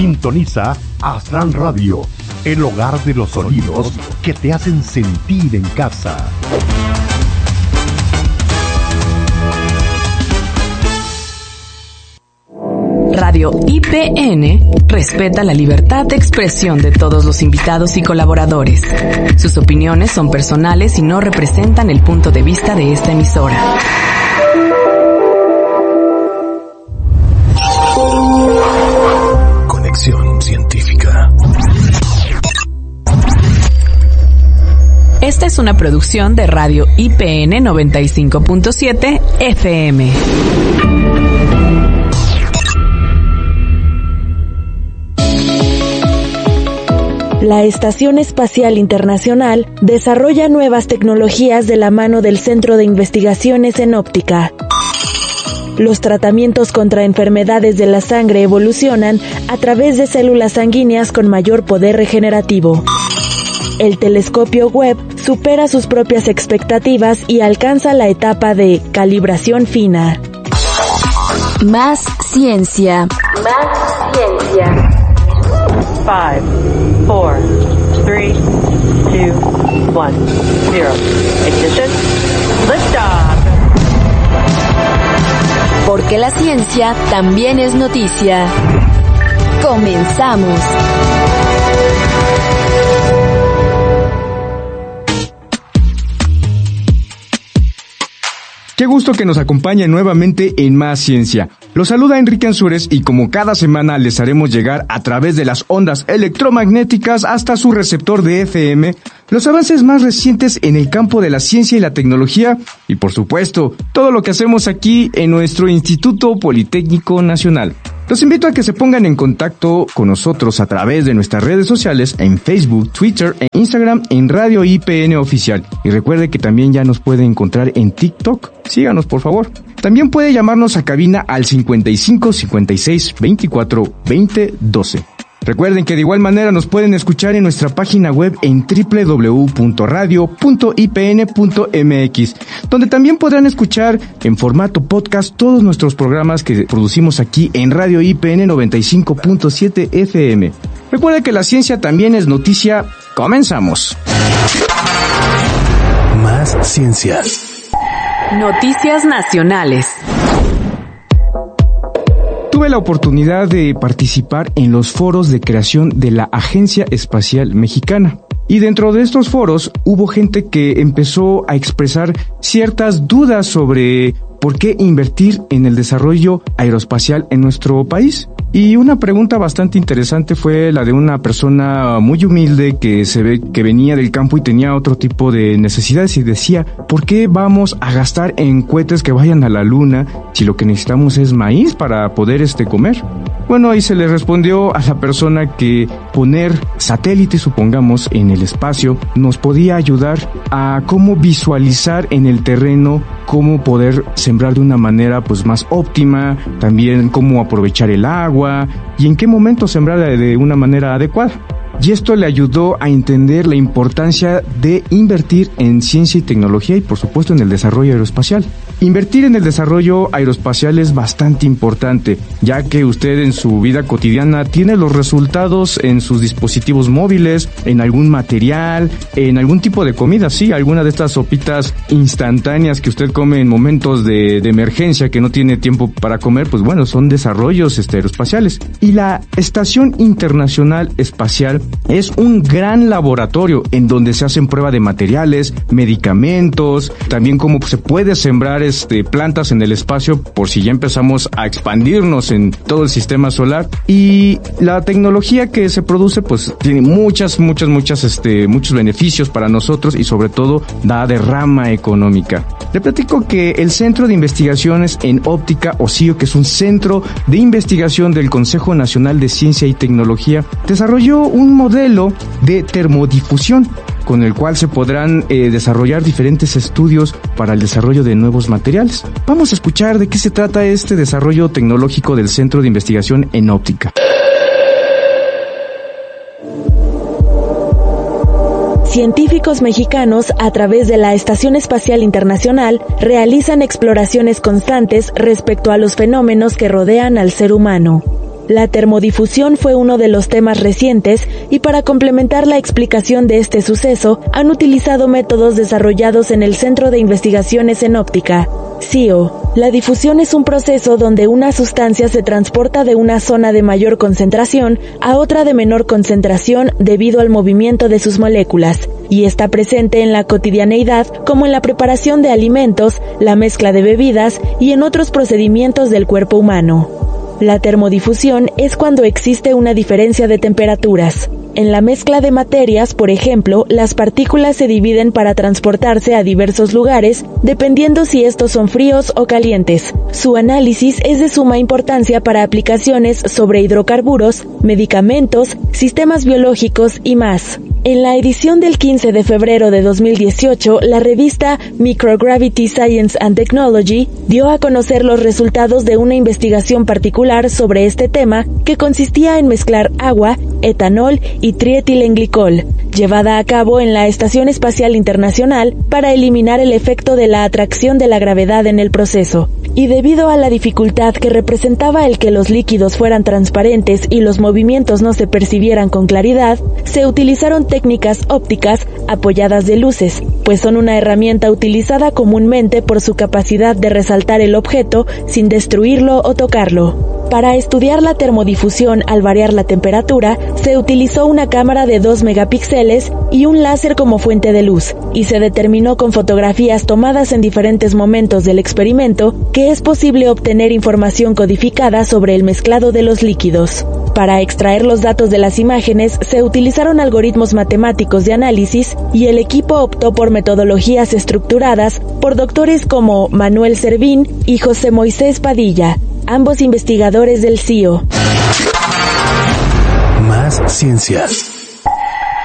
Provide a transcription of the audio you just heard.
Sintoniza Astral Radio, el hogar de los sonidos que te hacen sentir en casa. Radio IPN respeta la libertad de expresión de todos los invitados y colaboradores. Sus opiniones son personales y no representan el punto de vista de esta emisora. Conexión científica. Esta es una producción de Radio IPN 95.7 FM. La Estación Espacial Internacional desarrolla nuevas tecnologías de la mano del Centro de Investigaciones en Óptica. Los tratamientos contra enfermedades de la sangre evolucionan a través de células sanguíneas con mayor poder regenerativo. El telescopio Webb supera sus propias expectativas y alcanza la etapa de calibración fina. Más ciencia. Más ciencia. 5, 4, 3, 2, 1, 0. Ignition. Liftoff. Porque la ciencia también es noticia. Comenzamos. Qué gusto que nos acompañen nuevamente en Más Ciencia. Los saluda Enrique Ansúrez y como cada semana les haremos llegar a través de las ondas electromagnéticas hasta su receptor de FM los avances más recientes en el campo de la ciencia y la tecnología y por supuesto todo lo que hacemos aquí en nuestro Instituto Politécnico Nacional. Los invito a que se pongan en contacto con nosotros a través de nuestras redes sociales en Facebook, Twitter e Instagram en Radio IPN Oficial. Y recuerde que también ya nos puede encontrar en TikTok. Síganos, por favor. También puede llamarnos a cabina al 55 56 24 20 12. Recuerden que de igual manera nos pueden escuchar en nuestra página web en www.radio.ipn.mx, donde también podrán escuchar en formato podcast todos nuestros programas que producimos aquí en Radio IPN 95.7 FM. Recuerden que la ciencia también es noticia. Comenzamos. Más ciencia. Noticias nacionales. Tuve la oportunidad de participar en los foros de creación de la Agencia Espacial Mexicana. Y dentro de estos foros hubo gente que empezó a expresar ciertas dudas sobre por qué invertir en el desarrollo aeroespacial en nuestro país. Y una pregunta bastante interesante fue la de una persona muy humilde que se ve que venía del campo y tenía otro tipo de necesidades y decía, ¿por qué vamos a gastar en cohetes que vayan a la luna si lo que necesitamos es maíz para poder comer? Bueno, ahí se le respondió a la persona que poner satélites, supongamos, en el espacio nos podía ayudar a cómo visualizar en el terreno cómo poder sembrar de una manera más óptima, también cómo aprovechar el agua y en qué momento sembrar de una manera adecuada. Y esto le ayudó a entender la importancia de invertir en ciencia y tecnología y por supuesto en el desarrollo aeroespacial. Invertir en el desarrollo aeroespacial es bastante importante, ya que usted en su vida cotidiana tiene los resultados en sus dispositivos móviles, en algún material, en algún tipo de comida, sí, alguna de estas sopitas instantáneas que usted come en momentos de emergencia que no tiene tiempo para comer, pues bueno, son desarrollos aeroespaciales. Y la Estación Internacional Espacial es un gran laboratorio en donde se hacen pruebas de materiales, medicamentos, también cómo se puede sembrar plantas en el espacio por si ya empezamos a expandirnos en todo el sistema solar. Y la tecnología que se produce tiene muchos beneficios para nosotros y sobre todo da derrama económica. Le platico que el Centro de Investigaciones en Óptica, o CIO, que es un centro de investigación del Consejo Nacional de Ciencia y Tecnología, desarrolló un modelo de termodifusión con el cual se podrán desarrollar diferentes estudios para el desarrollo de nuevos materiales. Vamos a escuchar de qué se trata este desarrollo tecnológico del Centro de Investigación en Óptica. Científicos mexicanos, a través de la Estación Espacial Internacional, realizan exploraciones constantes respecto a los fenómenos que rodean al ser humano. La termodifusión fue uno de los temas recientes y para complementar la explicación de este suceso han utilizado métodos desarrollados en el Centro de Investigaciones en Óptica, CIO. La difusión es un proceso donde una sustancia se transporta de una zona de mayor concentración a otra de menor concentración debido al movimiento de sus moléculas, y está presente en la cotidianeidad como en la preparación de alimentos, la mezcla de bebidas y en otros procedimientos del cuerpo humano. La termodifusión es cuando existe una diferencia de temperaturas. En la mezcla de materias, por ejemplo, las partículas se dividen para transportarse a diversos lugares, dependiendo si estos son fríos o calientes. Su análisis es de suma importancia para aplicaciones sobre hidrocarburos, medicamentos, sistemas biológicos y más. En la edición del 15 de febrero de 2018, la revista Microgravity Science and Technology dio a conocer los resultados de una investigación particular sobre este tema que consistía en mezclar agua, etanol y trietilenglicol, llevada a cabo en la Estación Espacial Internacional para eliminar el efecto de la atracción de la gravedad en el proceso. Y debido a la dificultad que representaba el que los líquidos fueran transparentes y los movimientos no se percibieran con claridad, se utilizaron técnicas ópticas apoyadas de luces, pues son una herramienta utilizada comúnmente por su capacidad de resaltar el objeto sin destruirlo o tocarlo. Para estudiar la termodifusión al variar la temperatura, se utilizó una cámara de 2 megapíxeles y un láser como fuente de luz, y se determinó con fotografías tomadas en diferentes momentos del experimento que es posible obtener información codificada sobre el mezclado de los líquidos. Para extraer los datos de las imágenes se utilizaron algoritmos matemáticos de análisis y el equipo optó por metodologías estructuradas por doctores como Manuel Servín y José Moisés Padilla, ambos investigadores del CIO. Más ciencia.